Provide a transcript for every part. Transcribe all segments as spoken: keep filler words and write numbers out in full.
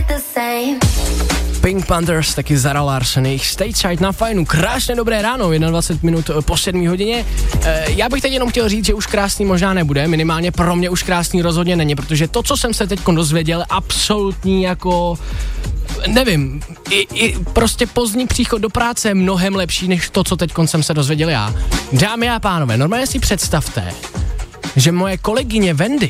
Pink Panthers, taky Zara Larsson, jejich Stage Side na Fajnu. Krásné dobré ráno, dvacet jedna minut po sedmé hodině. E, já bych teď jenom chtěl říct, že už krásný možná nebude, minimálně pro mě už krásný rozhodně není, protože to, co jsem se teď dozvěděl, absolutní jako, nevím, i, i prostě pozdní příchod do práce je mnohem lepší, než to, co teď jsem se dozvěděl já. Dámy a pánové, normálně si představte, že moje kolegyně Wendy,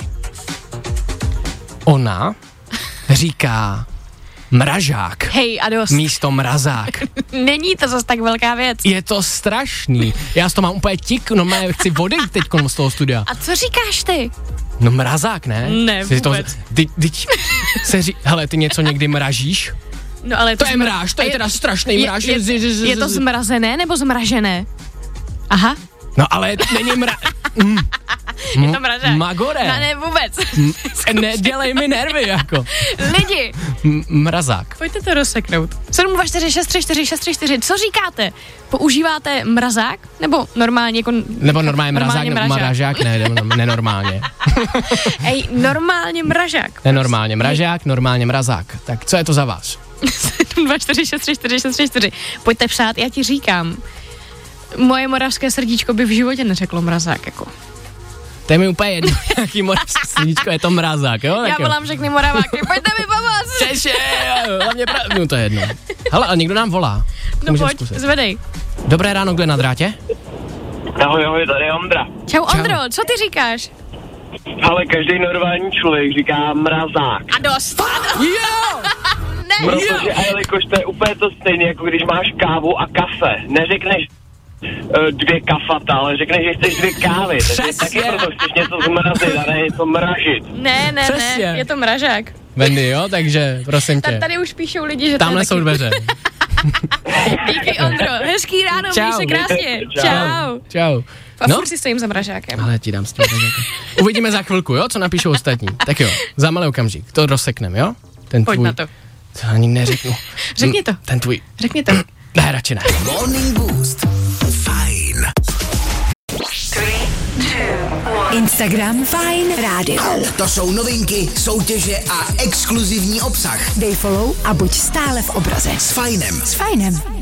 ona říká mražák. Hej, a dost. Místo mrazák. Není to zas tak velká věc. Je to strašný. Já z toho mám úplně tik, no má, chci vody teďkon z toho studia. A co říkáš ty? No mrazák, ne? Ne, vůbec. to, ty, ty, se ří, hele, ty něco někdy mražíš? No ale to, to je mráž, to je, je teda strašný mráž. Je, je, je, je to zmrazené nebo zmražené? Aha. No ale není mra... Mm. Je to mražák. Magore. No ne, vůbec. M- nedělej mi nervy, jako. Lidi. M- mrazák. Pojďte to rozseknout. sedm dva čtyři šest tři čtyři šest tři čtyři. Co říkáte? Používáte mrazák? Nebo normálně jako... Nebo normálně mrazák, normálně nebo mražák, ne, ne, nenormálně. Ej, normálně mražák. Nenormálně mražák, normálně mrazák. Tak co je to za vás? sedm dva čtyři šest tři čtyři šest tři čtyři. Pojďte psát, já ti říkám. Moje moravské srdíčko by v životě neřeklo mrazák, jako. To je mi úplně jedno, jaký moravské srdíčko, je to mrazák, jo? Já volám všechny moraváky, pojďte mi pomoct. Češi, hlavně pra... No to je jedno. Hele, ale někdo nám volá. No pojď, zkusit. Zvedej. Dobré ráno, kdo je na drátě? Ahoj, ahoj, tady je Ondra. Čau, Ondro, co ty říkáš? Ale každý normální člověk říká mrazák. A dost. Jo! Ne, Protože, a jelikož to je úplně to stejné, jako když máš kávu a kafe. Neřekneš uh, dvě kafata, ale řekneš, že chceš dvě kávy. Takže taky proto chceš něco zmrazit a ne něco mražit. Ne, ne, Přesně. ne, je to mražák. Wendy, jo, takže prosím tě. Tady už píšou lidi, že tamhle to je jsou dveře. Díky, Ondro, hezký ráno, Čau. měj se krásně. Čau. Čau. Čau. A No? furt si stojím za mražákem. Ale ti dám s tím mražákem. Uvidíme za chvilku, jo, co napíšou ostatní. Tak jo, za malý okamžik, to rozsekneme, jo? Ten Pojď tvůj... na to. To ani neřeknu. Řekni to. Ten tvůj... Řekni to. Ne, radši ne. Morning Boost. Fajn. Instagram Fajn rádio. To jsou novinky, soutěže a exkluzivní obsah. Dej follow a buď stále v obraze. S Fajnem. S Fajnem.